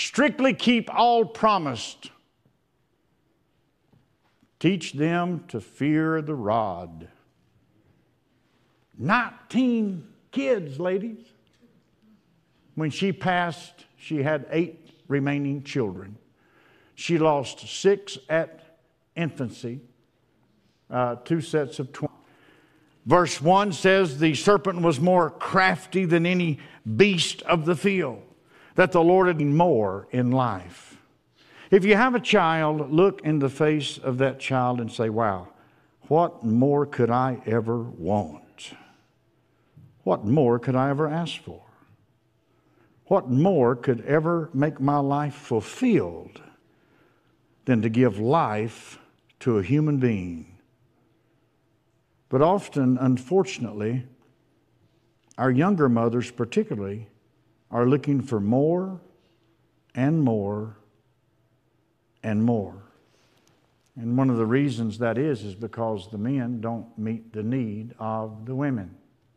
Strictly keep all promised. Teach them to fear the rod. 19 kids, ladies. When she passed, she had 8 remaining children. She lost 6 at infancy, 2 sets of twins. Verse 1 says, the serpent was more crafty than any beast of the field, that the Lord had more in life. If you have a child, look in the face of that child and say, wow, what more could I ever want? What more could I ever ask for? What more could ever make my life fulfilled than to give life to a human being? But often, unfortunately, our younger mothers particularly are looking for more and more and more. And one of the reasons that is because the men don't meet the need of the women.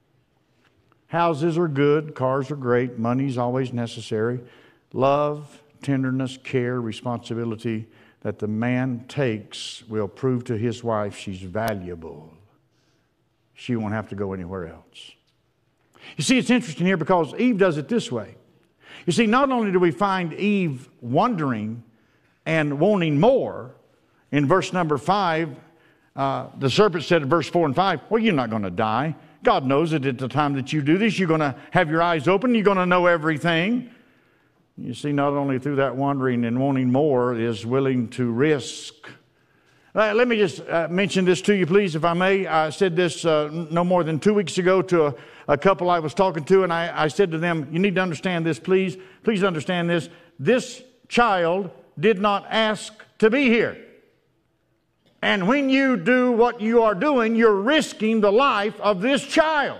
Houses are good, cars are great, money's always necessary. Love, tenderness, care, responsibility that the man takes will prove to his wife she's valuable. She won't have to go anywhere else. You see, it's interesting here because Eve does it this way. You see, not only do we find Eve wondering and wanting more, in verse number 5, the serpent said in verse 4 and 5, well, you're not going to die. God knows that at the time that you do this, you're going to have your eyes open, you're going to know everything. You see, not only through that wondering and wanting more is willing to risk. Let me just mention this to you, please, if I may. I said this no more than 2 weeks ago to a couple I was talking to, and I said to them, you need to understand this, please. Please understand this. This child did not ask to be here. And when you do what you are doing, you're risking the life of this child.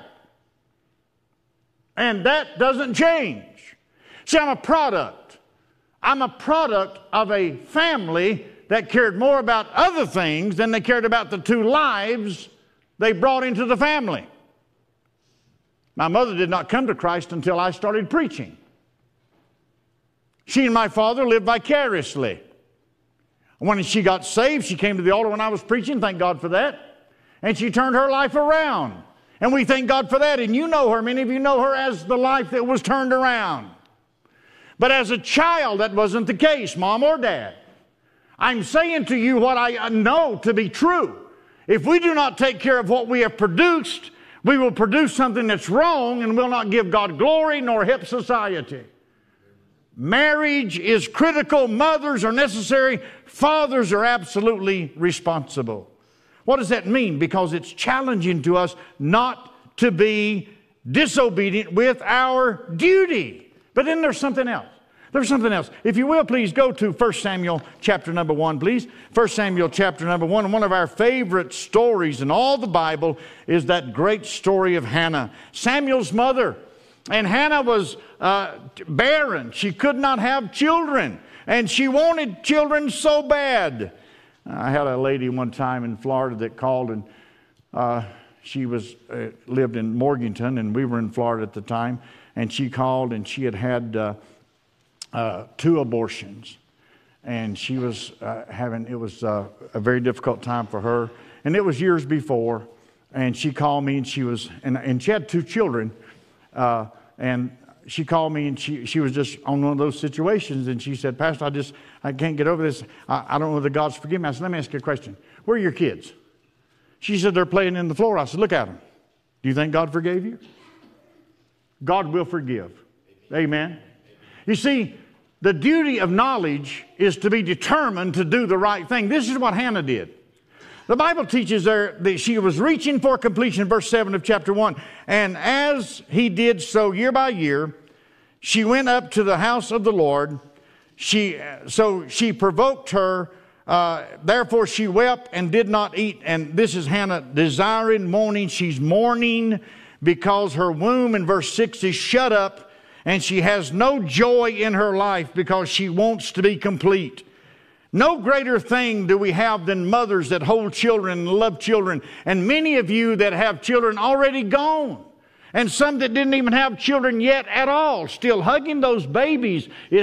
And that doesn't change. See, I'm a product. I'm a product of a family that cared more about other things than they cared about the 2 lives they brought into the family. My mother did not come to Christ until I started preaching. She and my father lived vicariously. When she got saved, she came to the altar when I was preaching. Thank God for that. And she turned her life around. And we thank God for that. And you know her. Many of you know her as the life that was turned around. But as a child, that wasn't the case, Mom or Dad. I'm saying to you what I know to be true. If we do not take care of what we have produced, we will produce something that's wrong and will not give God glory nor help society. Marriage is critical. Mothers are necessary. Fathers are absolutely responsible. What does that mean? Because it's challenging to us not to be disobedient with our duty. But then there's something else. There's something else. If you will, please go to 1 Samuel chapter number 1, please. 1 Samuel chapter number 1. One of our favorite stories in all the Bible is that great story of Hannah, Samuel's mother. And Hannah was barren. She could not have children. And she wanted children so bad. I had a lady one time in Florida that called, and she was lived in Morganton, and we were in Florida at the time. And she called, and she had 2 abortions. And she was it was a very difficult time for her. And it was years before. And she called me, and she had 2 children. And she called me, and she was just on one of those situations, and she said, Pastor, I can't get over this. I don't know whether God's forgiven me. I said, let me ask you a question. Where are your kids? She said, they're playing in the floor. I said, look at them. Do you think God forgave you? God will forgive. Amen. You see, the duty of knowledge is to be determined to do the right thing. This is what Hannah did. The Bible teaches there that she was reaching for completion, verse 7 of chapter 1. And as he did so year by year, she went up to the house of the Lord. So she provoked her. Therefore she wept and did not eat. And this is Hannah desiring, mourning. She's mourning because her womb in verse 6 is shut up. And she has no joy in her life because she wants to be complete. No greater thing do we have than mothers that hold children and love children. And many of you that have children already gone. And some that didn't even have children yet at all, still hugging those babies